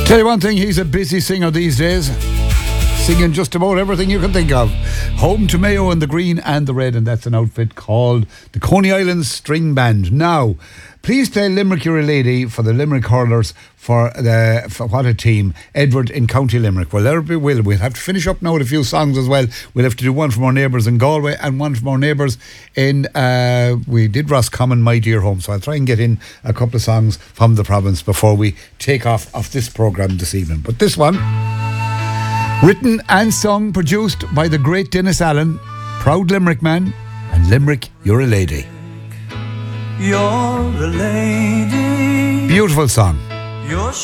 Tell you one thing, he's a busy singer these days, singing just about everything you can think of. Home to Mayo in the green and the red, and that's an outfit called the Coney Island String Band. Now, please play Limerick You're a Lady for the Limerick hurlers for what a team, Edward in County Limerick. Well, there we will. We'll have to finish up now with a few songs as well. We'll have to do one from our neighbours in Galway and one from our neighbours in, we did Roscommon, My Dear Home. So I'll try and get in a couple of songs from the province before we take off this programme this evening. But this one, written and sung, produced by the great Dennis Allen, proud Limerick man, and Limerick You're a Lady. You're a lady. Beautiful song. You're